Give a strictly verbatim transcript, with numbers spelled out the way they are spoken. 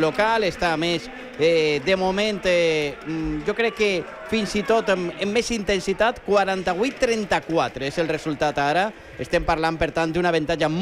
local, està més, eh, de moment, eh, jo crec que fins i tot amb, amb més intensitat, quaranta-vuit a trenta-quatre és el resultat ara. Estem parlant, per tant, d'un avantatge